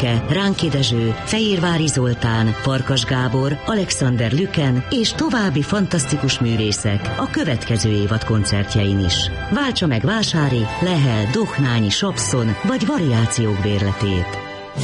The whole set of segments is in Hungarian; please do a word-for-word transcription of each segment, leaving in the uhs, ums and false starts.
Rönke, Ránki Dezső, Fehérvári Zoltán, Farkas Gábor, Alexander Lüken és további fantasztikus művészek a következő évad koncertjein is. Váltsa meg Vásári, Lehel, Dohnányi, Sapszon vagy variációk bérletét.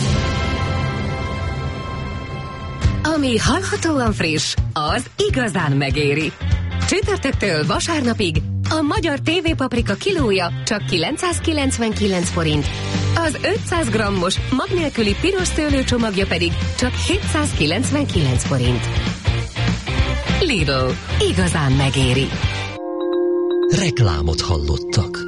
Ami hallhatóan friss, az igazán megéri. Csütörtöktől vasárnapig a magyar té vé paprika kilója csak kilencszázkilencvenkilenc forint, az ötszáz grammos mag nélküli piros szőlőcsomagja pedig csak hétszázkilencvenkilenc forint. Lidl, igazán megéri. Reklámot hallottak.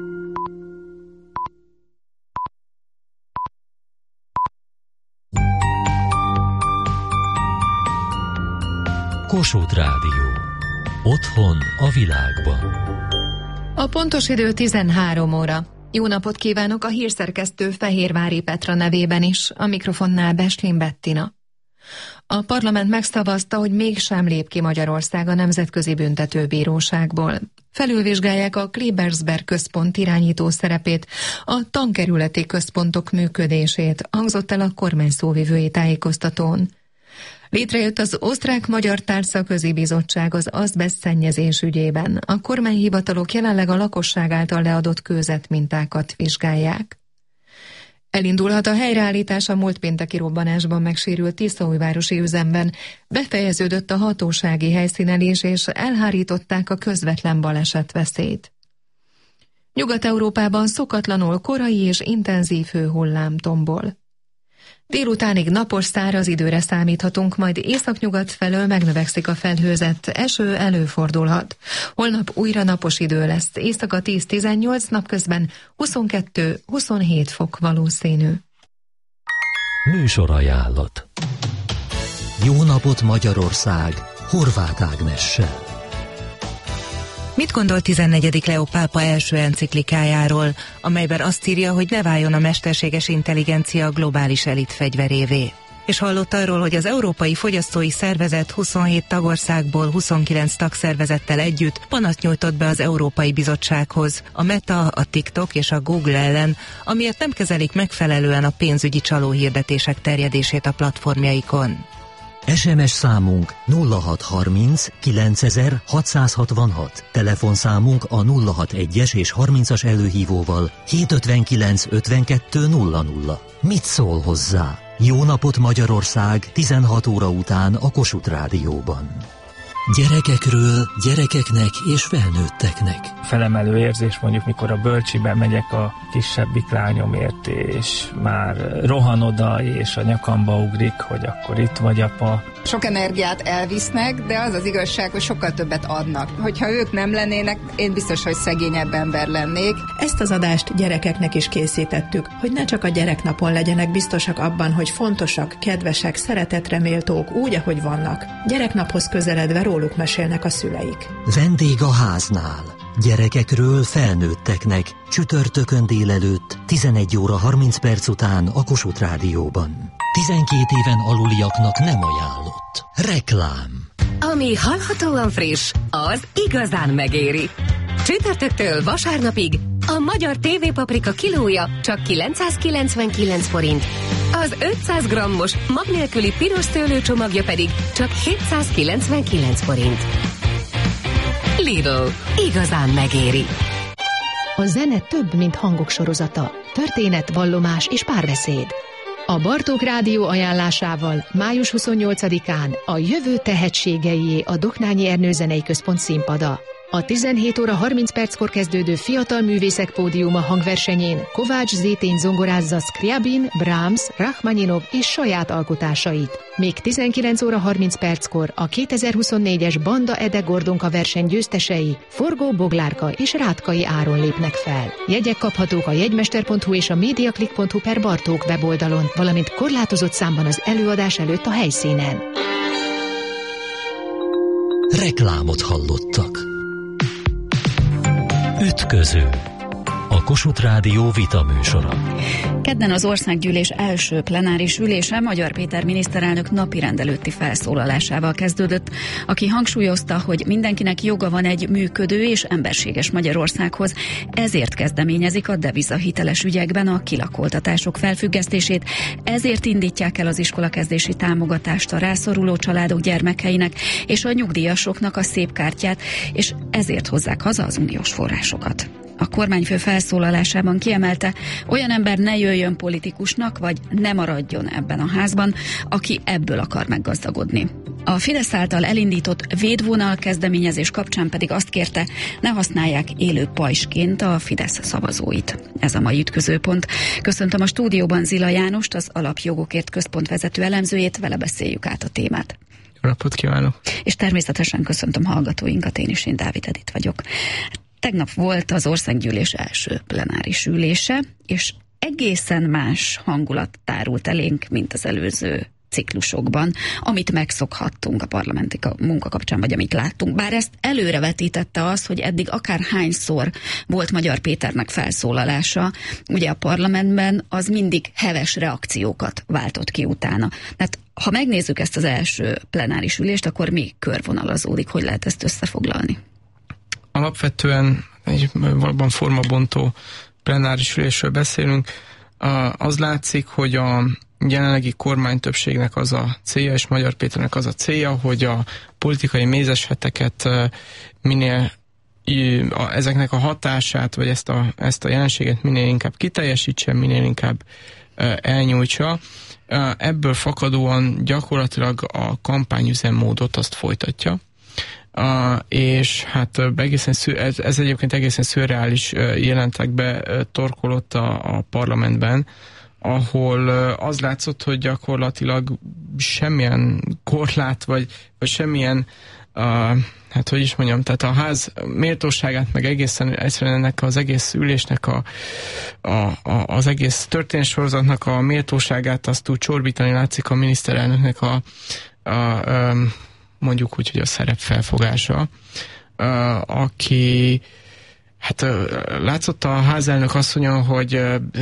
Kossuth Rádió. Otthon a világban. A pontos idő tizenhárom óra. Jó napot kívánok a hírszerkesztő Fehérvári Petra nevében is, a mikrofonnál Beslin Bettina. A parlament megszavazta, hogy mégsem lép ki Magyarország a Nemzetközi Büntetőbíróságból. Felülvizsgálják a Klebersberg központ irányító szerepét, a tankerületi központok működését, hangzott el a kormány szóvivői tájékoztatón. Létrejött az Osztrák-Magyar Társaközi Bizottság az azbestszennyezés ügyében. A kormányhivatalok jelenleg a lakosság által leadott kőzetmintákat vizsgálják. Elindulhat a helyreállítás a múlt pénteki robbanásban megsérült tiszaújvárosi üzemben. Befejeződött a hatósági helyszínelés, és elhárították a közvetlen balesetveszélyt. Nyugat-Európában szokatlanul korai és intenzív hőhullám tombol. Délutánig napos, száraz időre számíthatunk, majd északnyugat felől megnövekszik a felhőzet, eső előfordulhat. Holnap újra napos idő lesz, éjszaka tíz-tizennyolc, napközben huszonkettő-huszonhét fok valószínű. Műsorajánlat. Jó napot Magyarország, Horváth Ágnessel. Mit gondol tizennegyedik Leó pápa első enciklikájáról, amelyben azt írja, hogy ne váljon a mesterséges intelligencia globális elit fegyverévé? És hallott arról, hogy az Európai Fogyasztói Szervezet huszonhét tagországból huszonkilenc tagszervezettel együtt panaszt nyújtott be az Európai Bizottsághoz, a Meta, a TikTok és a Google ellen, amiért nem kezelik megfelelően a pénzügyi csalóhirdetések terjedését a platformjaikon. es em es számunk nulla hat harminc kilencezer hatszázhatvanhat, telefonszámunk a nulla hatvanas és harmincas előhívóval hétszázötvenkilenc ötvenkettő nulla nulla. Mit szól hozzá? Jó napot Magyarország tizenhat óra után a Kossuth Rádióban. Gyerekekről, gyerekeknek és felnőtteknek. Felemelő érzés mondjuk, mikor a bölcsibe megyek a kisebbik lányomért, és már rohan oda, és a nyakamba ugrik, hogy akkor itt vagy, apa. Sok energiát elvisznek, de az az igazság, hogy sokkal többet adnak. Hogyha ők nem lennének, én biztos, hogy szegényebb ember lennék. Ezt az adást gyerekeknek is készítettük, hogy ne csak a gyereknapon legyenek biztosak abban, hogy fontosak, kedvesek, szeretetre méltók úgy, ahogy vannak. Gyereknaphoz közeledve róluk mesélnek a szüleik. Vendég a háznál. Gyerekekről felnőtteknek. Csütörtökön délelőtt tizenegy óra harminc perc után a Kossuth Rádióban. tizenkét éven aluliaknak nem ajánlott. Reklám. Ami hallhatóan friss, az igazán megéri. Csütörtöktől vasárnapig a magyar té vé paprika kilója csak kilencszázkilencvenkilenc forint, az ötszáz grammos mag nélküli piros szőlőcsomagja pedig csak hétszázkilencvenkilenc forint. Lidl, igazán megéri. A zene több, mint hangok sorozata. Történet, vallomás és párbeszéd. A Bartók Rádió ajánlásával május huszonnyolcadikán a jövő tehetségeié a Dohnányi Ernő Zenei Központ színpada. A tizenhét óra harminc perckor kezdődő Fiatal Művészek Pódiuma hangversenyén Kovács Zétény zongorázza Scriabin, Brahms, Rachmaninov és saját alkotásait. Még tizenkilenc óra harminc perckor a kétezer-huszonnégyes Banda Ede Gordonka verseny győztesei Forgó Boglárka és Rátkai Áron lépnek fel. Jegyek kaphatók a jegymester pont hu és a mediaclick pont hu per Bartók weboldalon, valamint korlátozott számban az előadás előtt a helyszínen. Reklámot hallottak. Ütköző. A a Kossuth Rádió vita műsora. Kedden az országgyűlés első plenáris ülése Magyar Péter miniszterelnök napirend előtti felszólalásával kezdődött, aki hangsúlyozta, hogy mindenkinek joga van egy működő és emberséges Magyarországhoz, ezért kezdeményezik a devizahiteles ügyekben a kilakoltatások felfüggesztését, ezért indítják el az iskolakezdési támogatást a rászoruló családok gyermekeinek és a nyugdíjasoknak a szép kártyát, és ezért hozzák haza az uniós forrásokat. A kormányfő felszólalásában kiemelte, olyan ember ne jöjjön politikusnak, vagy ne maradjon ebben a házban, aki ebből akar meggazdagodni. A Fidesz által elindított védvonal kezdeményezés kapcsán pedig azt kérte, ne használják élő pajsként a Fidesz szavazóit. Ez a mai ütközőpont. Köszöntöm a stúdióban Zila Jánost, az Alapjogokért Központ vezető elemzőjét, vele beszéljük át a témát. Jó napot kívánok! És természetesen köszöntöm hallgatóinkat, én is, én Dávid Edit vagyok. Tegnap volt az országgyűlés első plenáris ülése, és egészen más hangulat tárult elénk, mint az előző ciklusokban, amit megszokhattunk a parlamenti munka kapcsán, vagy amit láttunk. Bár ezt előrevetítette az, hogy eddig akár hányszor volt Magyar Péternek felszólalása, ugye a parlamentben, az mindig heves reakciókat váltott ki utána. Tehát ha megnézzük ezt az első plenáris ülést, akkor mi körvonalazódik, hogy lehet ezt összefoglalni? Alapvetően egy valóban formabontó plenáris ülésről beszélünk. Az látszik, hogy a jelenlegi kormánytöbbségnek az a célja, és Magyar Péternek az a célja, hogy a politikai mézesheteket minél ezeknek a hatását, vagy ezt a, ezt a jelenséget minél inkább kiteljesítsen, minél inkább elnyújtsa. Ebből fakadóan gyakorlatilag a kampányüzemmódot azt folytatja. Uh, és hát egészen szü- ez, ez egyébként egészen szürreális uh, jelentekbe uh, torkolott a, a parlamentben, ahol uh, az látszott, hogy gyakorlatilag semmilyen korlát, vagy, vagy semmilyen uh, hát hogy is mondjam, tehát a ház méltóságát, meg egészen egyszerűen ennek az egész ülésnek, a, a, a, az egész történetsorozatnak a méltóságát azt úgy csorbítani látszik a miniszterelnöknek a, a, a mondjuk úgy, hogy a szerepfelfogása, uh, aki hát uh, látszott a házelnök asszonya, hogy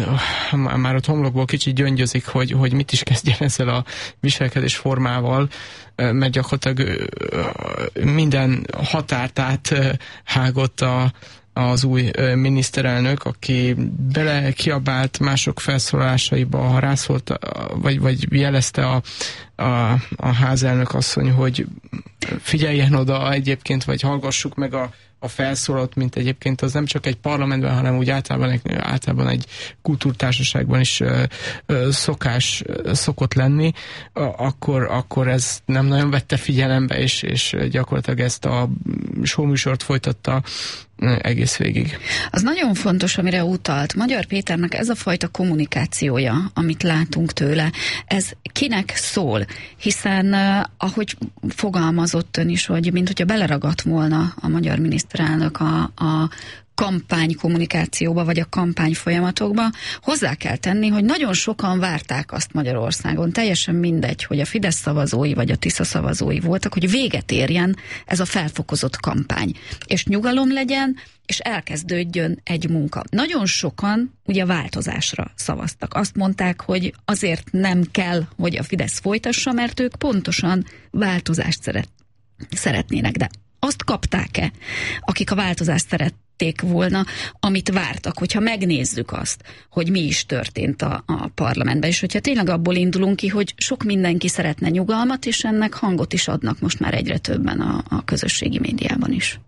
uh, már ott homlokból kicsit gyöngyözik, hogy, hogy mit is kezdjen ezzel a viselkedés formával, uh, mert gyakorlatilag uh, minden határt át uh, hágott a az új ö, miniszterelnök, aki bele kiabált mások felszólalásaiba, ha rászólt, vagy, vagy jelezte a, a, a házelnök asszony, hogy figyeljen oda egyébként, vagy hallgassuk meg a, a felszólalót, mint egyébként az nem csak egy parlamentben, hanem úgy általában egy, általában egy kultúrtársaságban is ö, ö, szokás ö, szokott lenni, akkor, akkor ez nem nagyon vette figyelembe, és, és gyakorlatilag ezt a showműsort folytatta egész végig. Az nagyon fontos, amire utalt. Magyar Péternek ez a fajta kommunikációja, amit látunk tőle, ez kinek szól? Hiszen, uh, ahogy fogalmazott ön is, hogy mint hogyha beleragadt volna a magyar miniszterelnök a, a kampány kommunikációba, vagy a kampány folyamatokba, hozzá kell tenni, hogy nagyon sokan várták azt Magyarországon, teljesen mindegy, hogy a Fidesz szavazói, vagy a Tisza szavazói voltak, hogy véget érjen ez a felfokozott kampány. És nyugalom legyen, és elkezdődjön egy munka. Nagyon sokan ugye változásra szavaztak. Azt mondták, hogy azért nem kell, hogy a Fidesz folytassa, mert ők pontosan változást szeret, szeretnének. De azt kapták-e, akik a változást szerették volna, amit vártak, hogyha megnézzük azt, hogy mi is történt a, a parlamentben, és hogyha tényleg abból indulunk ki, hogy sok mindenki szeretne nyugalmat, és ennek hangot is adnak most már egyre többen a, a közösségi médiában is.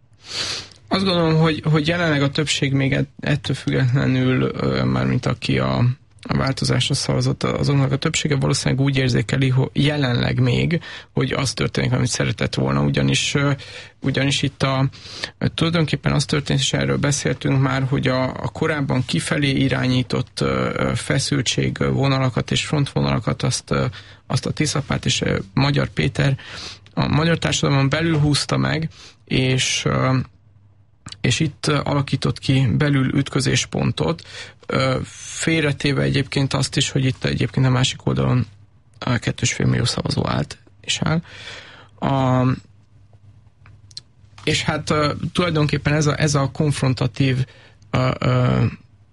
Azt gondolom, hogy, hogy jelenleg a többség még ettől függetlenül, mármint aki a a változásra szavazott, azoknak a többsége valószínűleg úgy érzékeli, hogy jelenleg még, hogy az történik, amit szeretett volna, ugyanis, ugyanis itt a, tulajdonképpen az történt, és erről beszéltünk már, hogy a, a korábban kifelé irányított feszültség vonalakat és frontvonalakat azt, azt a Tiszapárt és Magyar Péter a magyar társadalomon belül húzta meg, és és itt alakított ki belül ütközéspontot, félretéve egyébként azt is, hogy itt egyébként a másik oldalon a kettős fél millió szavazó állt és áll. A, és hát tulajdonképpen ez a, ez a konfrontatív a, a,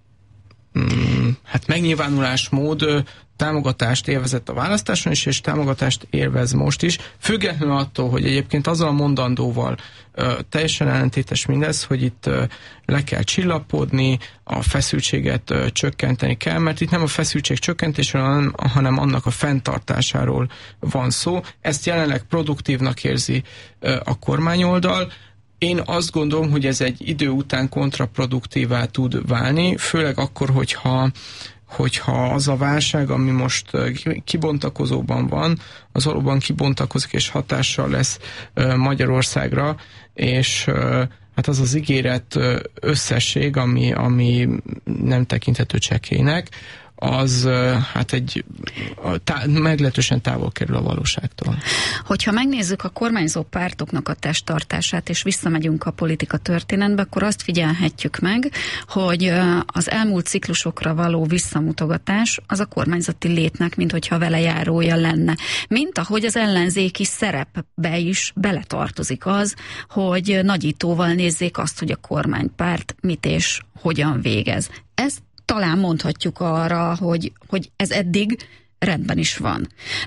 mm, hát megnyilvánulásmód támogatást élvezett a választáson is, és támogatást élvez most is, függetlenül attól, hogy egyébként azzal a mondandóval ö, teljesen ellentétes mindez, hogy itt ö, le kell csillapodni, a feszültséget ö, csökkenteni kell, mert itt nem a feszültség csökkentésről, hanem, hanem annak a fenntartásáról van szó. Ezt jelenleg produktívnak érzi ö, a kormányoldal. Én azt gondolom, hogy ez egy idő után kontraproduktívá tud válni, főleg akkor, hogyha hogyha az a válság, ami most kibontakozóban van, az valóban kibontakozik és hatással lesz Magyarországra, és hát az az ígéret összesség, ami, ami nem tekinthető csekélynek, az hát egy tá- meglehetősen távol kerül a valóságtól. Hogyha megnézzük a kormányzó pártoknak a testtartását, és visszamegyünk a politika történetbe, akkor azt figyelhetjük meg, hogy az elmúlt ciklusokra való visszamutogatás az a kormányzati létnek, mint hogyha vele járója lenne. Mint ahogy az ellenzéki szerepbe is beletartozik az, hogy nagyítóval nézzék azt, hogy a kormánypárt mit és hogyan végez. Ez talán mondhatjuk arra, hogy, hogy ez eddig rendben is van.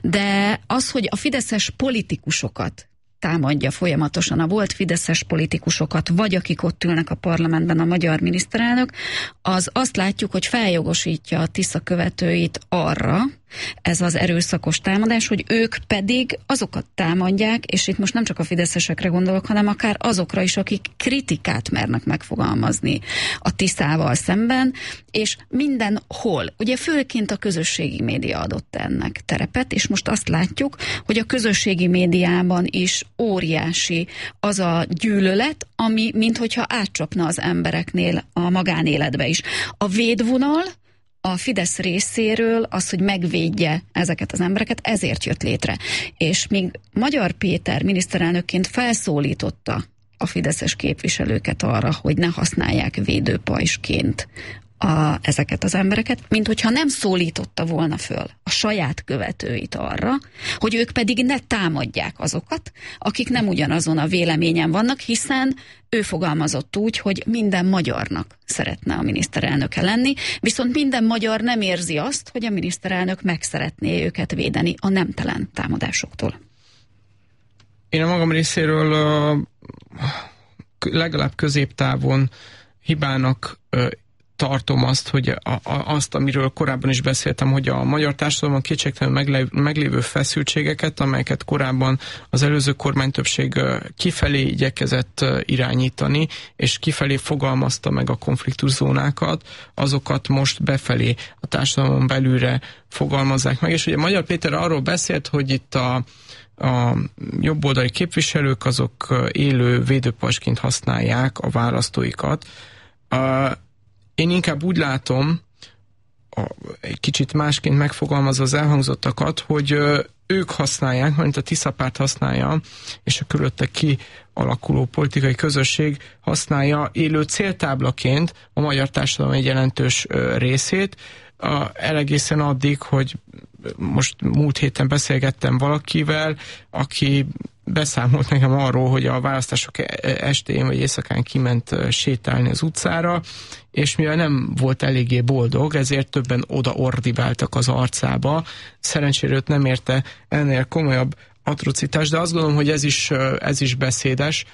De az, hogy a fideszes politikusokat támadja folyamatosan, a volt fideszes politikusokat, vagy akik ott ülnek a parlamentben, a magyar miniszterelnök, az azt látjuk, hogy feljogosítja a Tisza követőit arra, ez az erőszakos támadás, hogy ők pedig azokat támadják, és itt most nem csak a fideszesekre gondolok, hanem akár azokra is, akik kritikát mernek megfogalmazni a Tiszával szemben, és mindenhol, ugye főként a közösségi média adott ennek terepet, és most azt látjuk, hogy a közösségi médiában is óriási az a gyűlölet, ami minthogyha átcsapna az embereknél a magánéletbe is. A védvonal a Fidesz részéről az, hogy megvédje ezeket az embereket, ezért jött létre. És míg Magyar Péter miniszterelnökként felszólította a fideszes képviselőket arra, hogy ne használják védőpajsként a, ezeket az embereket, mint hogyha nem szólította volna föl a saját követőit arra, hogy ők pedig ne támadják azokat, akik nem ugyanazon a véleményen vannak, hiszen ő fogalmazott úgy, hogy minden magyarnak szeretne a miniszterelnöke lenni, viszont minden magyar nem érzi azt, hogy a miniszterelnök meg szeretné őket védeni a nemtelen támadásoktól. Én a magam részéről uh, legalább középtávon hibának uh, tartom azt, hogy a, a, azt, amiről korábban is beszéltem, hogy a magyar társadalomban kétségtelenül meglévő, meglévő feszültségeket, amelyeket korábban az előző kormánytöbbség kifelé igyekezett irányítani, és kifelé fogalmazta meg a konfliktuszónákat, azokat most befelé a társadalomon belülre fogalmazzák meg. És ugye Magyar Péter arról beszélt, hogy itt a a jobboldali képviselők azok élő védőpajsként használják a választóikat. A Én inkább úgy látom, a, egy kicsit másként megfogalmazva az elhangzottakat, hogy ö, ők használják, mint a Tisza párt használja, és a körülötte kialakuló politikai közösség használja élő céltáblaként a magyar társadalom egy jelentős ö, részét, a, elegészen addig, hogy most múlt héten beszélgettem valakivel, aki beszámolt nekem arról, hogy a választások estén vagy éjszakán kiment sétálni az utcára, és mivel nem volt eléggé boldog, ezért többen oda ordibáltak az arcába. Szerencsére őt nem érte ennél komolyabb atrocitás, de azt gondolom, hogy ez is, ez is beszédes,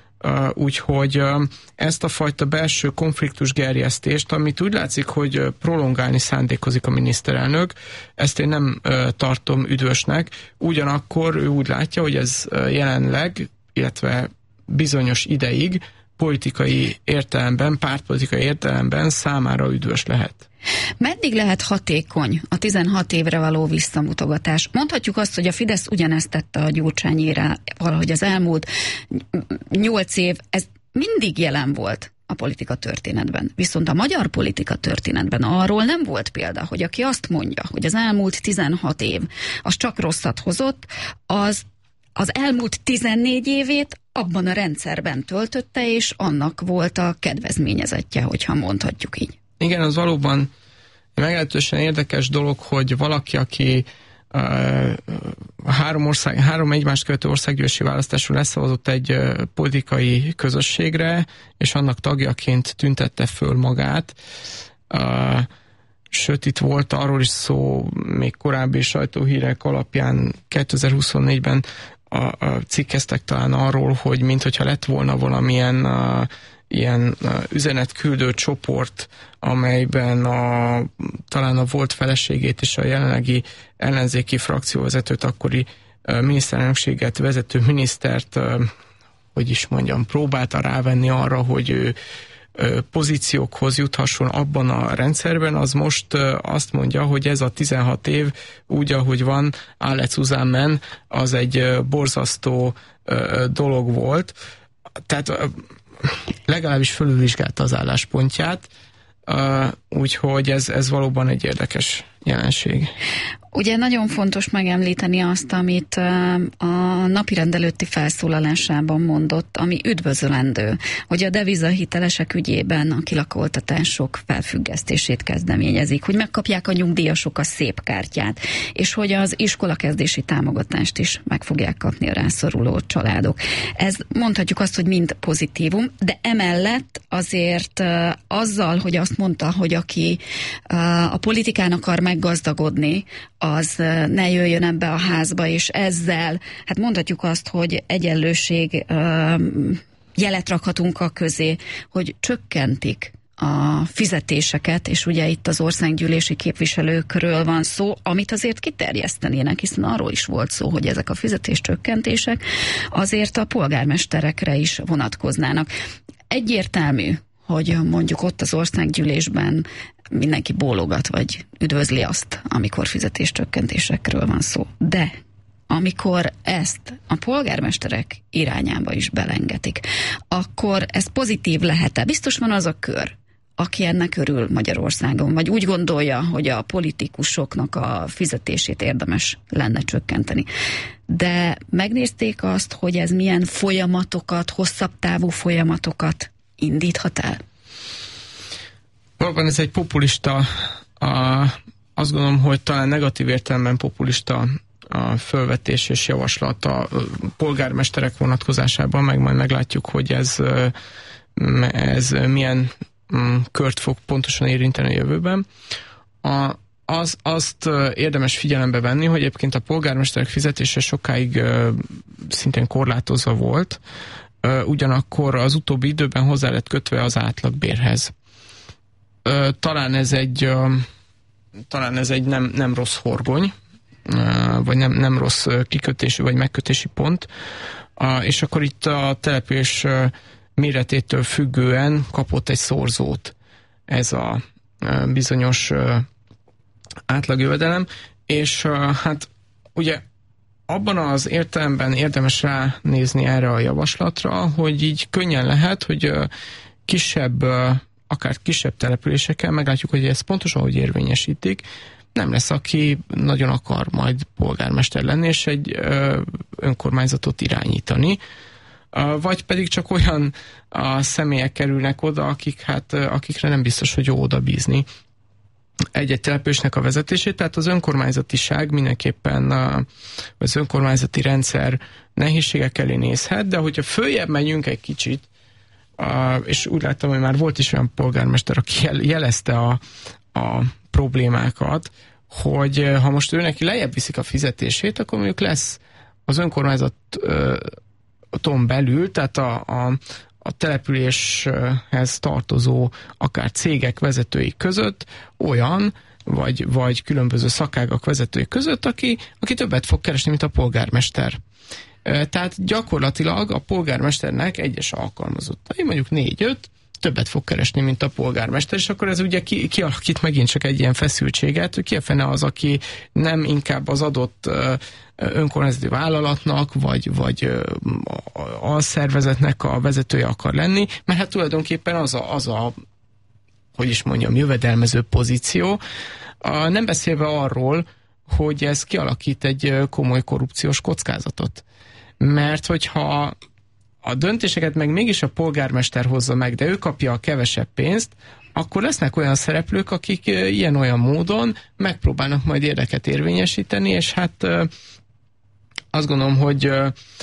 úgyhogy ezt a fajta belső konfliktusgerjesztést, amit úgy látszik, hogy prolongálni szándékozik a miniszterelnök, ezt én nem tartom üdvösnek, ugyanakkor ő úgy látja, hogy ez jelenleg, illetve bizonyos ideig politikai értelemben, pártpolitikai értelemben számára üdvös lehet. Meddig lehet hatékony a tizenhat évre való visszamutogatás? Mondhatjuk azt, hogy a Fidesz ugyanezt tette a Gyurcsányére, valahogy az elmúlt nyolc év, ez mindig jelen volt a politika történetben. Viszont a magyar politika történetben arról nem volt példa, hogy aki azt mondja, hogy az elmúlt tizenhat év az csak rosszat hozott, az az elmúlt tizennégy évét abban a rendszerben töltötte, és annak volt a kedvezményezettje, hogyha mondhatjuk így. Igen, az valóban meglehetősen érdekes dolog, hogy valaki, aki uh, három, ország, három egymást követő országgyűlési választáson leszavazott egy uh, politikai közösségre, és annak tagjaként tüntette föl magát, uh, sőt itt volt arról is szó még korábbi sajtóhírek alapján kétezer-huszonnégyben a, a cikkeztek talán arról, hogy minthogyha lett volna valamilyen a, ilyen a, üzenetküldő csoport, amelyben a, talán a volt feleségét és a jelenlegi ellenzéki frakcióvezetőt, akkori a, miniszterelnökséget vezető minisztert, a, hogy is mondjam, próbálta rávenni arra, hogy ő pozíciókhoz juthasson abban a rendszerben, az most azt mondja, hogy ez a tizenhat év úgy, ahogy van, Álec Uzámen, az egy borzasztó dolog volt. Tehát legalábbis fölülvizsgálta az álláspontját, úgyhogy ez, ez valóban egy érdekes jelenség. Ugye nagyon fontos megemlíteni azt, amit a napirend előtti felszólalásában mondott, ami üdvözölendő, hogy a devizahitelesek ügyében a kilakoltatások felfüggesztését kezdeményezik, hogy megkapják a nyugdíjasok a szép kártyát, és hogy az iskolakezdési támogatást is meg fogják kapni a rászoruló családok. Ez mondhatjuk azt, hogy mind pozitívum, de emellett azért azzal, hogy azt mondta, hogy aki a politikán akar meggazdagodni, az ne jöjjön ebbe a házba, és ezzel, hát mondhatjuk azt, hogy egyenlőség jelet rakhatunk a közé, hogy csökkentik a fizetéseket, és ugye itt az országgyűlési képviselőkről van szó, amit azért kiterjesztenének, hiszen arról is volt szó, hogy ezek a fizetéscsökkentések azért a polgármesterekre is vonatkoznának. Egyértelmű, hogy mondjuk ott az országgyűlésben mindenki bólogat, vagy üdvözli azt, amikor fizetéscsökkentésekről van szó. De amikor ezt a polgármesterek irányába is belengetik, akkor ez pozitív lehet-e? Biztos van az a kör, aki ennek örül Magyarországon, vagy úgy gondolja, hogy a politikusoknak a fizetését érdemes lenne csökkenteni. De megnézték azt, hogy ez milyen folyamatokat, hosszabb távú folyamatokat indíthat el? Valóban ez egy populista, a, azt gondolom, hogy talán negatív értelemben populista a fölvetés és javaslat a polgármesterek vonatkozásában, meg majd meglátjuk, hogy ez, ez milyen kört fog pontosan érinteni a jövőben. A, az, azt érdemes figyelembe venni, hogy egyébként a polgármesterek fizetése sokáig szintén korlátozva volt, ugyanakkor az utóbbi időben hozzá lett kötve az átlagbérhez. Talán ez egy, talán ez egy nem, nem rossz horgony, vagy nem, nem rossz kikötési vagy megkötési pont, és akkor itt a település méretétől függően kapott egy szorzót ez a bizonyos átlagjövedelem, és hát ugye abban az értelemben érdemes ránézni erre a javaslatra, hogy így könnyen lehet, hogy kisebb, akár kisebb településeken meglátjuk, hogy ez pontosan hogy érvényesítik, nem lesz, aki nagyon akar majd polgármester lenni, és egy önkormányzatot irányítani, vagy pedig csak olyan a személyek kerülnek oda, akik, hát, akikre nem biztos, hogy jó oda bízni egy-egy településnek a vezetését, tehát az önkormányzatiság mindenképpen, vagy az önkormányzati rendszer nehézségek elé nézhet, de hogyha följebb megyünk egy kicsit, és úgy láttam, hogy már volt is olyan polgármester, aki jelezte a, a problémákat, hogy ha most ő neki lejjebb viszik a fizetését, akkor mondjuk lesz az önkormányzaton belül, tehát a, a, a településhez tartozó akár cégek vezetői között olyan, vagy, vagy különböző szakágak vezetői között, aki, aki többet fog keresni, mint a polgármester. Tehát gyakorlatilag a polgármesternek egyes alkalmazottai, mondjuk négy-öt, többet fog keresni, mint a polgármester, és akkor ez ugye ki, kialakít megint csak egy ilyen feszültséget, hogy ki a fene az, aki nem inkább az adott önkormányzati vállalatnak, vagy, vagy alszervezetnek a vezetője akar lenni, mert hát tulajdonképpen az a, az a hogy is mondjam, jövedelmező pozíció, nem beszélve arról, hogy ez kialakít egy komoly korrupciós kockázatot. Mert hogyha a döntéseket meg mégis a polgármester hozza meg, de ő kapja a kevesebb pénzt, akkor lesznek olyan szereplők, akik ilyen-olyan módon megpróbálnak majd érdeket érvényesíteni, és hát azt gondolom, hogy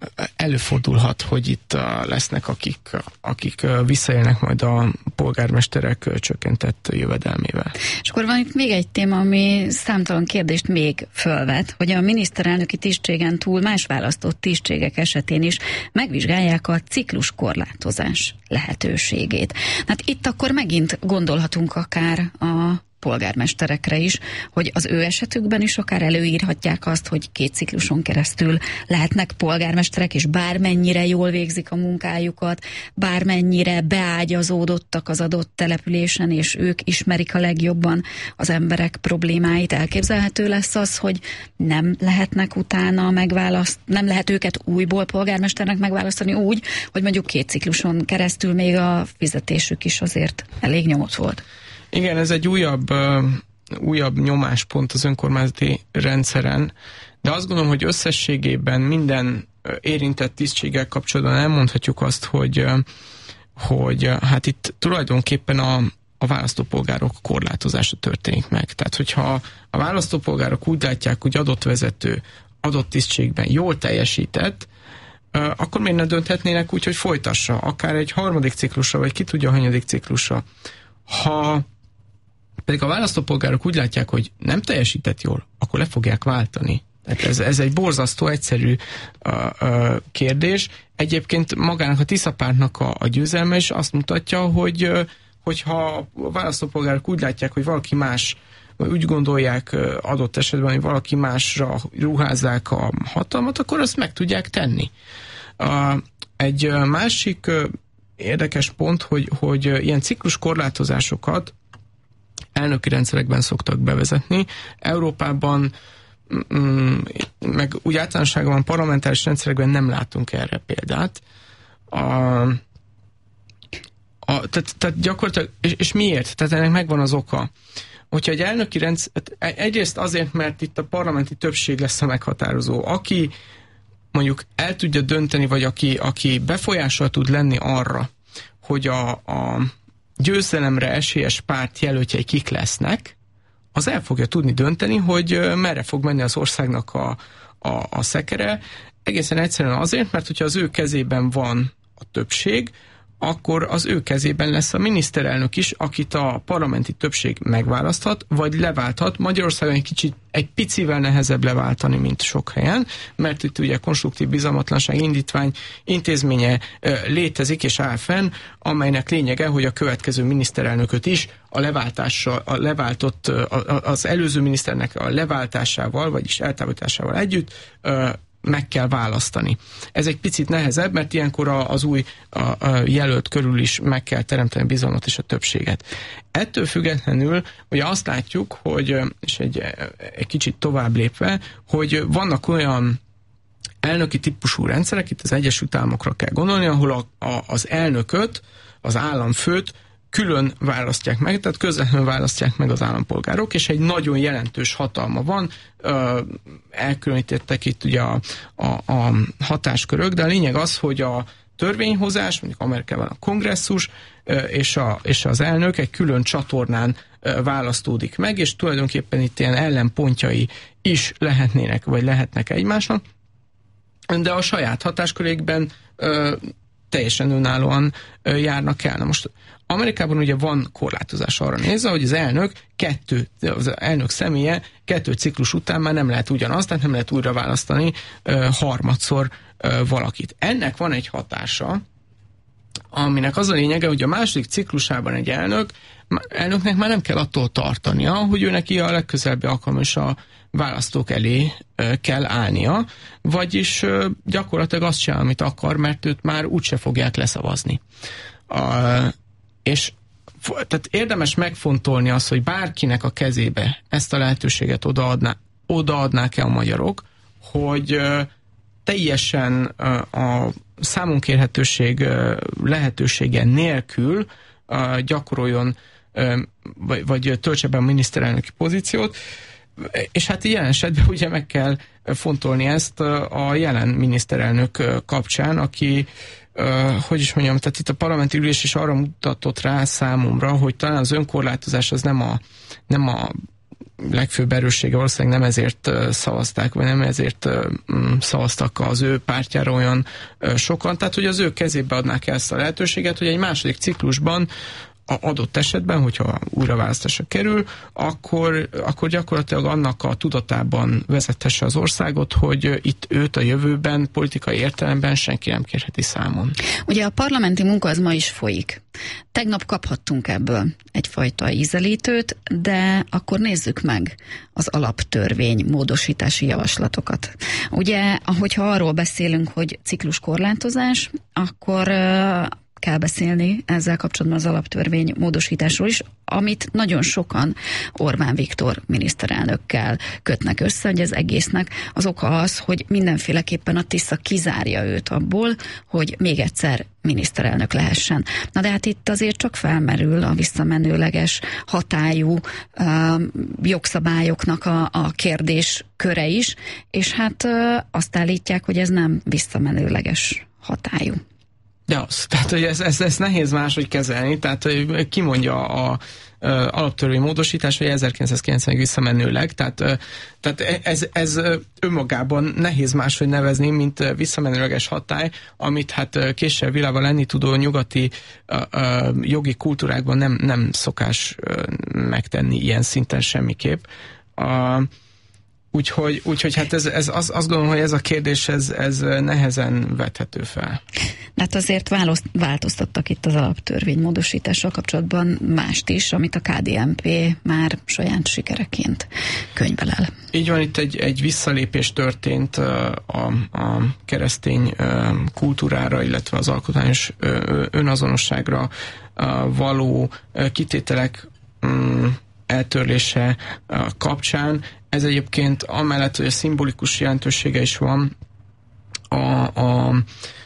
előfordulhat, hogy itt lesznek, akik, akik visszaélnek majd a polgármesterek csökkentett jövedelmével. És akkor van itt még egy téma, ami számtalan kérdést még fölvet, hogy a miniszterelnöki tisztségen túl más választott tisztségek esetén is megvizsgálják a cikluskorlátozás lehetőségét. Hát itt akkor megint gondolhatunk akár a polgármesterekre is, hogy az ő esetükben is akár előírhatják azt, hogy két cikluson keresztül lehetnek polgármesterek, és bármennyire jól végzik a munkájukat, bármennyire beágyazódottak az adott településen, és ők ismerik a legjobban az emberek problémáit. Elképzelhető lesz az, hogy nem lehetnek utána megválaszt, nem lehet őket újból polgármesternek megválasztani úgy, hogy mondjuk két cikluson keresztül még a fizetésük is azért elég nyomott volt. Igen, ez egy újabb, uh, újabb nyomáspont az önkormányzati rendszeren, de azt gondolom, hogy összességében minden uh, érintett tisztséggel kapcsolatban elmondhatjuk azt, hogy, uh, hogy uh, hát itt tulajdonképpen a, a választópolgárok korlátozása történik meg. Tehát, hogyha a választópolgárok úgy látják, hogy adott vezető adott tisztségben jól teljesített, uh, akkor miért ne dönthetnének úgy, hogy folytassa, akár egy harmadik ciklusra, vagy ki tudja, a hanyadik ciklusra. Ha pedig a választópolgárok úgy látják, hogy nem teljesített jól, akkor le fogják váltani. Tehát ez, ez egy borzasztó egyszerű uh, uh, kérdés. Egyébként magának a Tisza pártnak a, a győzelme is azt mutatja, hogy uh, hogyha a választópolgárok úgy látják, hogy valaki más, úgy gondolják uh, adott esetben, hogy valaki másra ruházzák a hatalmat, akkor azt meg tudják tenni. Uh, egy uh, másik uh, érdekes pont, hogy, hogy uh, ilyen cikluskorlátozásokat elnöki rendszerekben szoktak bevezetni. Európában, mm, meg úgy általánosságban parlamentáris rendszerekben nem látunk erre példát. A, a, tehát, tehát gyakorlatilag, és, és miért? Tehát ennek megvan az oka. Hogyha egy elnöki rendszer, egyrészt azért, mert itt a parlamenti többség lesz a meghatározó. Aki mondjuk el tudja dönteni, vagy aki, aki befolyással tud lenni arra, hogy a, a győzelemre esélyes párt jelöltjei kik lesznek, az el fogja tudni dönteni, hogy merre fog menni az országnak a, a, a szekere. Egészen egyszerűen azért, mert hogyha az ő kezében van a többség, akkor az ő kezében lesz a miniszterelnök is, akit a parlamenti többség megválaszthat, vagy leválthat. Magyarországon egy kicsit, egy picivel nehezebb leváltani, mint sok helyen, mert itt ugye konstruktív bizalmatlanság indítvány intézménye ö, létezik és áll fenn, amelynek lényege, hogy a következő miniszterelnököt is a leváltással, a leváltott, a, az előző miniszternek a leváltásával, vagyis eltávolításával együtt ö, meg kell választani. Ez egy picit nehezebb, mert ilyenkor az új a, a jelölt körül is meg kell teremteni bizalmat és a többséget. Ettől függetlenül ugye azt látjuk, hogy, és egy, egy kicsit tovább lépve, hogy vannak olyan elnöki típusú rendszerek, itt az Egyesült Államokra kell gondolni, ahol a, a, az elnököt, az államfőt külön választják meg, tehát közvetlenül választják meg az állampolgárok, és egy nagyon jelentős hatalma van, elkülönítettek itt ugye a, a, a hatáskörök, de a lényeg az, hogy a törvényhozás, mondjuk Amerikában a kongresszus és, a, és az elnök egy külön csatornán választódik meg, és tulajdonképpen itt ilyen ellenpontjai is lehetnének, vagy lehetnek egymásnak, de a saját hatáskörékben teljesen önállóan járnak el. Na most Amerikában ugye van korlátozás arra nézve, hogy az elnök kettő, az elnök személye kettő ciklus után már nem lehet ugyanaz, tehát nem lehet újra választani uh, harmadszor uh, valakit. Ennek van egy hatása, aminek az a lényege, hogy a második ciklusában egy elnök, elnöknek már nem kell attól tartania, hogy ő neki a legközelebbi alkalommal is a választók elé uh, kell állnia, vagyis uh, gyakorlatilag azt csinál, amit akar, mert őt már úgyse fogják leszavazni. Uh, és tehát érdemes megfontolni azt, hogy bárkinek a kezébe ezt a lehetőséget odaadná, odaadnák-e a magyarok, hogy uh, teljesen uh, a számonkérhetőség uh, lehetősége nélkül uh, gyakoroljon, uh, vagy, vagy töltse be a miniszterelnöki pozíciót, és hát jelen esetben ugye meg kell fontolni ezt a jelen miniszterelnök kapcsán, aki Uh, hogy is mondjam, tehát itt a parlamenti ülés is arra mutatott rá számomra, hogy talán az önkorlátozás az nem a, nem a legfőbb erőssége valószínűleg nem ezért szavazták, vagy nem ezért szavaztak az ő pártjára olyan sokan, tehát hogy az ő kezébe adnák el ezt a lehetőséget, hogy egy második ciklusban a adott esetben, hogyha újraválasztásra kerül, akkor, akkor gyakorlatilag annak a tudatában vezethesse az országot, hogy itt őt a jövőben politikai értelemben senki nem kérheti számon. Ugye a parlamenti munka az ma is folyik. Tegnap kaphattunk ebből egyfajta ízelítőt, de akkor nézzük meg az alaptörvény módosítási javaslatokat. Ugye, ahogyha arról beszélünk, hogy cikluskorlátozás, akkor kell beszélni ezzel kapcsolatban az alaptörvény módosításról is, amit nagyon sokan Orbán Viktor miniszterelnökkel kötnek össze, hogy az egésznek az oka az, hogy mindenféleképpen a Tisza kizárja őt abból, hogy még egyszer miniszterelnök lehessen. Na de hát itt azért csak felmerül a visszamenőleges hatályú uh, jogszabályoknak a, a kérdés köre is, és hát uh, azt állítják, hogy ez nem visszamenőleges hatályú. De az, tehát hogy ez, ez, ez nehéz máshogy kezelni, tehát hogy kimondja a, a alaptörvény módosítás, hogy ezerkilencszázkilencvenig visszamenőleg, tehát, tehát ez, ez önmagában nehéz máshogy nevezni, mint visszamenőleges hatály, amit hát késsel világban lenni tudó nyugati a, a, jogi kultúrákban nem, nem szokás megtenni ilyen szinten semmiképp. A, Úgyhogy, úgyhogy hát ez, ez az, azt gondolom, hogy ez a kérdés ez, ez nehezen vethető fel. Hát azért változtattak itt az alaptörvény módosítással kapcsolatban mást is, amit a ká dé en pé már saját sikereként könyvel el. Így van, itt egy, egy visszalépés történt a, a keresztény kultúrára, illetve az alkotmányos önazonosságra való kitételek eltörlése kapcsán. Ez egyébként amellett, hogy a szimbolikus jelentősége is van, a, a, a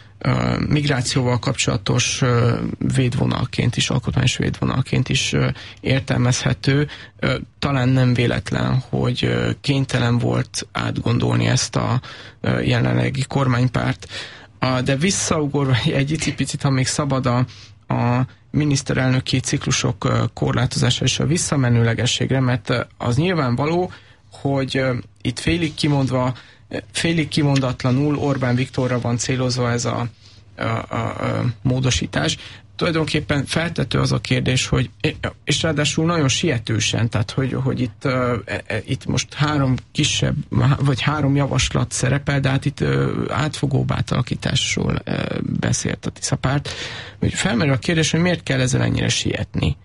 migrációval kapcsolatos védvonalként is, alkotmányos védvonalként is értelmezhető. Talán nem véletlen, hogy kénytelen volt átgondolni ezt a jelenlegi kormánypárt. De visszaugorva egy icipicit, ha még szabad a, a miniszterelnöki ciklusok korlátozása és a visszamenőlegességre, mert az nyilvánvaló, hogy itt félig kimondva, félig kimondatlanul Orbán Viktorra van célozva ez a, a, a, a módosítás. Tulajdonképpen feltető az a kérdés, hogy, és ráadásul nagyon sietősen, tehát hogy, hogy itt, uh, itt most három kisebb, vagy három javaslat szerepel, de hát itt uh, átfogóbb átalakításról uh, beszélt a Tisza párt, hogy felmerül a kérdés, hogy miért kell ezzel ennyire sietni.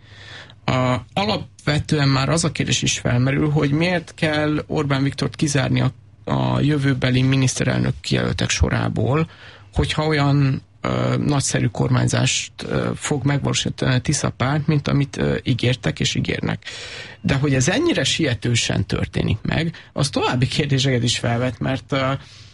A, alapvetően már az a kérdés is felmerül, hogy miért kell Orbán Viktort kizárni a, a jövőbeli miniszterelnök kijelöltek sorából, hogyha olyan ö, nagyszerű kormányzást ö, fog megvalósítani a Tisza párt, mint amit ö, ígértek és ígérnek. De hogy ez ennyire sietősen történik meg, az további kérdéseket is felvet, mert, ö,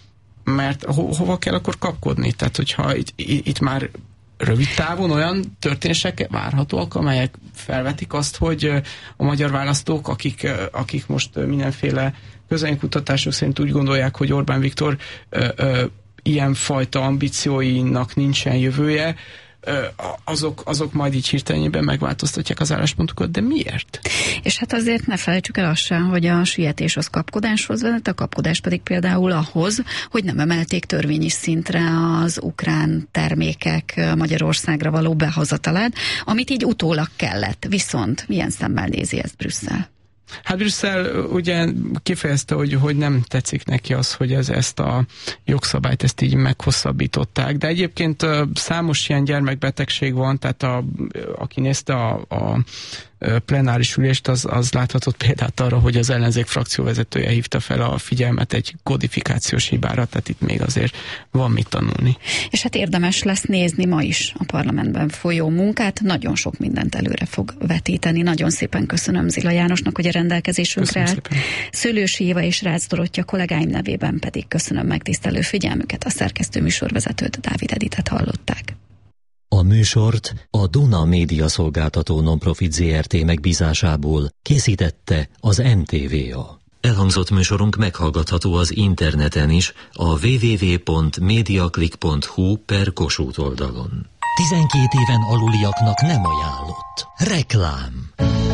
mert ho, hova kell akkor kapkodni? Tehát, hogyha itt, itt már rövid távon olyan történések várhatóak, amelyek felvetik azt, hogy a magyar választók, akik, akik most mindenféle közönkutatások szerint úgy gondolják, hogy Orbán Viktor ö, ö, ilyenfajta ambícióinak nincsen jövője, ö, azok, azok majd így hirtelenében megváltoztatják az álláspontokat, de miért? És hát azért ne felejtsük el azt sem, hogy a sietés az kapkodáshoz vezet, a kapkodás pedig például ahhoz, hogy nem emelték törvényi szintre az ukrán termékek Magyarországra való behozatalát, amit így utólag kellett. Viszont milyen szemmel nézi ezt Brüsszel? Hát Brüsszel ugye kifejezte, hogy, hogy nem tetszik neki az, hogy ez, ezt a jogszabályt ezt így meghosszabbították, de egyébként számos ilyen gyermekbetegség van, tehát a, aki nézte a, a plenáris ülést, az, az láthatott példát arra, hogy az ellenzék frakcióvezetője hívta fel a figyelmet egy kodifikációs hibára, tehát itt még azért van mit tanulni. És hát érdemes lesz nézni ma is a parlamentben folyó munkát, nagyon sok mindent előre fog vetíteni. Nagyon szépen köszönöm Zila Jánosnak, hogy a rendelkezésünkre állt. Szőlősi Éva és Rácz Dorottya kollégáim nevében pedig köszönöm megtisztelő figyelmüket, a szerkesztő műsorvezetőt, Dávid Editet hallották. A műsort a Duna Média Szolgáltató Nonprofit zé er té megbízásából készítette az em té vé á. Elhangzott műsorunk meghallgatható az interneten is a double-u double-u double-u pont mediaclick pont hu per Kossuth oldalon. tizenkét éven aluliaknak nem ajánlott. Reklám.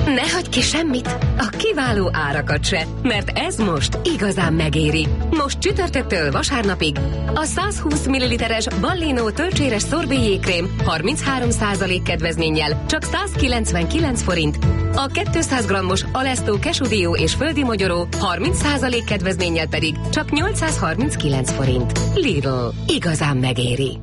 Ne hagyj ki semmit, a kiváló árakat se, mert ez most igazán megéri. Most csütörtöktől vasárnapig a száz húsz milliliteres Ballino tölcséres szorbéjékrém harminchárom százalék kedvezménnyel csak száz kilencvenkilenc forint, a kétszáz grammos Alesto kesudió és földi mogyoró harminc százalék kedvezménnyel pedig csak nyolcszázharminckilenc forint. Lidl, igazán megéri.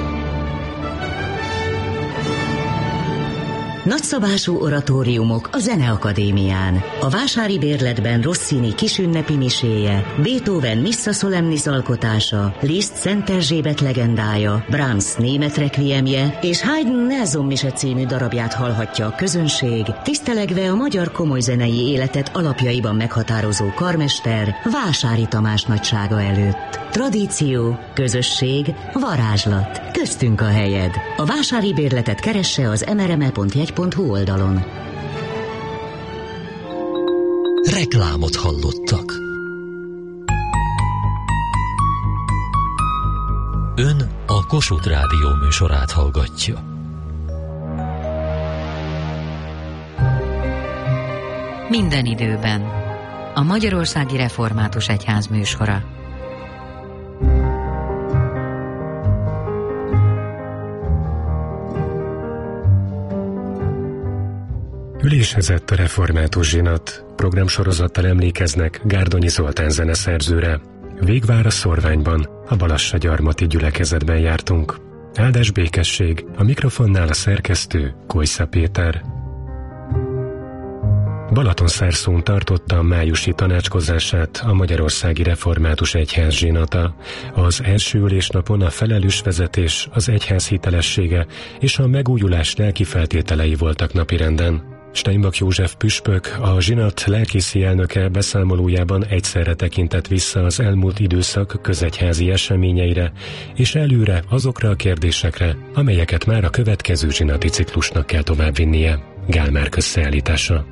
Nagyszabású oratóriumok a Zeneakadémián. A vásári bérletben Rossini kisünnepi miséje, Beethoven Missa Solemnis alkotása, Liszt Szent Erzsébet legendája, Brahms német requiemje és Haydn Nelson mise című darabját hallhatja a közönség, tisztelegve a magyar komolyzenei életet alapjaiban meghatározó karmester Vásári Tamás nagysága előtt. Tradíció, közösség, varázslat. Köztünk a helyed. A vásári bérletet keresse az em er em e pont jegy pont hu oldalon. Reklámot hallottak. Ön a Kossuth Rádió műsorát hallgatja. Minden időben. A Magyarországi Református Egyház műsora. Ülésezett a Református Zsinat. Programsorozattal emlékeznek Gárdonyi Zoltán zeneszerzőre. Végvár a Szorványban, a Balassa-gyarmati gyülekezetben jártunk. Áldás békesség, a mikrofonnál a szerkesztő Kojsza Péter. Balatonszárszón tartotta a májusi tanácskozását a Magyarországi Református Egyház zsinata. Az első ülésnapon a felelős vezetés, az egyház hitelessége és a megújulás lelki feltételei voltak napirenden. Steinbach József püspök, a zsinat lelkészi elnöke beszámolójában egyszerre tekintett vissza az elmúlt időszak közegyházi eseményeire, és előre azokra a kérdésekre, amelyeket már a következő zsinati ciklusnak kell továbbvinnie. Gál Márk összeállítása.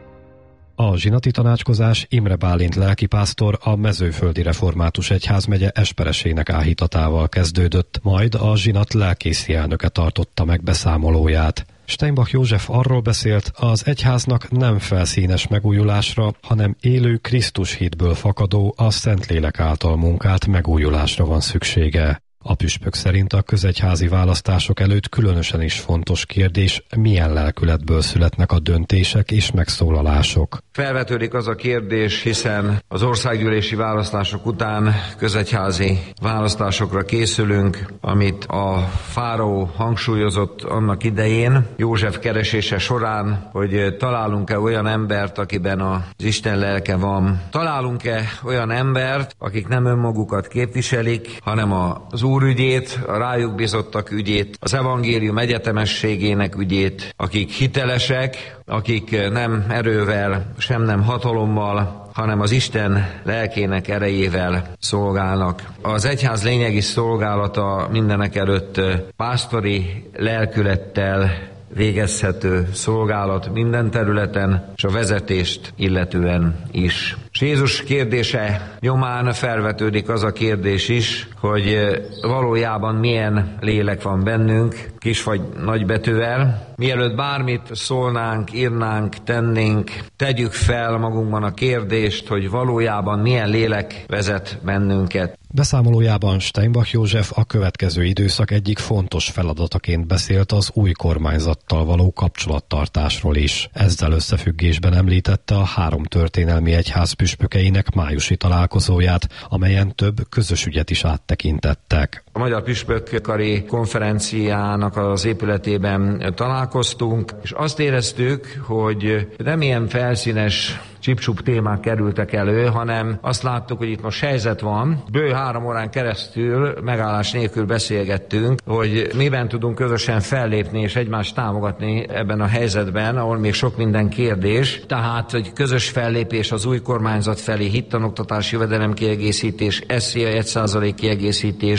A zsinati tanácskozás Imre Bálint lelkipásztor a Mezőföldi Református Egyházmegye esperesének áhítatával kezdődött, majd a zsinat lelkészi elnöke tartotta meg beszámolóját. Steinbach József arról beszélt, az egyháznak nem felszínes megújulásra, hanem élő Krisztus hitből fakadó, a Szentlélek által munkált megújulásra van szüksége. A püspök szerint a közegyházi választások előtt különösen is fontos kérdés, milyen lelkületből születnek a döntések és megszólalások. Felvetődik az a kérdés, hiszen az országgyűlési választások után közegyházi választásokra készülünk, amit a fáraó hangsúlyozott annak idején, József keresése során, hogy találunk-e olyan embert, akiben az Isten lelke van. Találunk-e olyan embert, akik nem önmagukat képviselik, hanem az Úr ügyét, a rájuk bizottak ügyét, az evangélium egyetemességének ügyét, akik hitelesek, akik nem erővel, sem nem hatalommal, hanem az Isten lelkének erejével szolgálnak. Az egyház lényegi szolgálata mindenek előtt pásztori lelkülettel végezhető szolgálat minden területen, és a vezetést illetően is. És Jézus kérdése nyomán felvetődik az a kérdés is, hogy valójában milyen lélek van bennünk, kis vagy nagy betűvel. Mielőtt bármit szólnánk, írnánk, tennénk, tegyük fel magunkban a kérdést, hogy valójában milyen lélek vezet bennünket. Beszámolójában Steinbach József a következő időszak egyik fontos feladataként beszélt az új kormányzattal való kapcsolattartásról is. Ezzel összefüggésben említette a három történelmi egyház püspökeinek májusi találkozóját, amelyen több közös ügyet is áttekintettek. A Magyar Püspökkari Konferenciának az épületében találkoztunk, és azt éreztük, hogy nem ilyen felszínes csipcsup témák kerültek elő, hanem azt láttuk, hogy itt most helyzet van. Bő három órán keresztül megállás nélkül beszélgettünk, hogy miben tudunk közösen fellépni és egymást támogatni ebben a helyzetben, ahol még sok minden kérdés. Tehát, hogy közös fellépés az új kormányzat felé, hittanoktatás, jövedelemkiegészítés, es zé á egy százalék kiegészítés,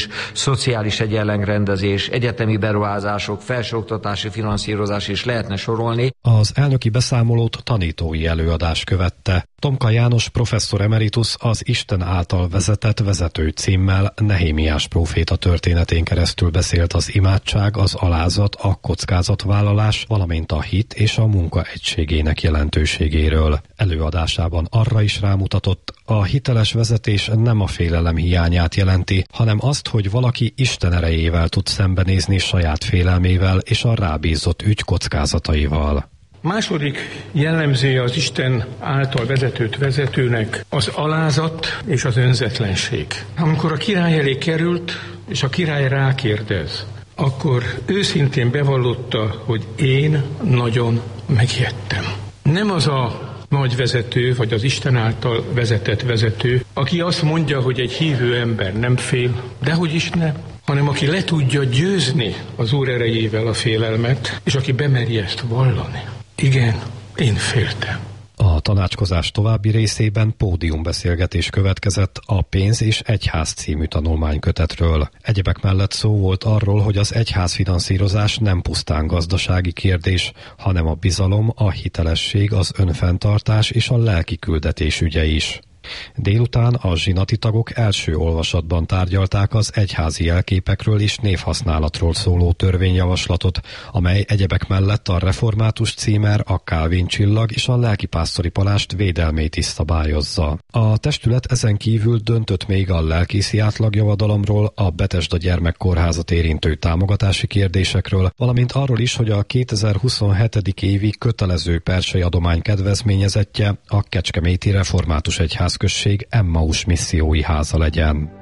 szociális egyenletrendezés, egyetemi beruházások, felsőoktatási finanszírozás is lehetne sorolni. Az elnöki beszámolót tanítói előadás követte. Tomka János professzor emeritus az Isten által vezetett vezető címmel Nehémiás próféta történetén keresztül beszélt az imádság, az alázat, a kockázatvállalás, valamint a hit és a munka egységének jelentőségéről. Előadásában arra is rámutatott, a hiteles vezetés nem a félelem hiányát jelenti, hanem azt, hogy valaki Isten erejével tud szembenézni saját félelmével és a rábízott ügy kockázataival. Második jellemzője az Isten által vezetőt vezetőnek az alázat és az önzetlenség. Amikor a király elé került, és a király rákérdez, akkor őszintén bevallotta, hogy én nagyon megijedtem. Nem az a nagy vezető, vagy az Isten által vezetett vezető, aki azt mondja, hogy egy hívő ember nem fél, dehogy is ne, hanem aki le tudja győzni az Úr erejével a félelmet, és aki bemeri ezt vallani. Igen, én féltem. A tanácskozás további részében pódiumbeszélgetés következett a Pénz és Egyház című tanulmánykötetről. Egyebek mellett szó volt arról, hogy az egyház finanszírozás nem pusztán gazdasági kérdés, hanem a bizalom, a hitelesség, az önfenntartás és a lelki küldetés ügye is. Délután a zsinati tagok első olvasatban tárgyalták az egyházi jelképekről és névhasználatról szóló törvényjavaslatot, amely egyebek mellett a református címer, a Kálvin csillag és a lelkipásztori palást védelmét is szabályozza. A testület ezen kívül döntött még a lelkészi átlagjavadalomról, a Betesda gyermekkórházat érintő támogatási kérdésekről, valamint arról is, hogy a kétezer-huszonhetedik évi kötelező persei adomány kedvezményezettje a Kecskeméti Református Egyház község Emmaus missziói háza legyen.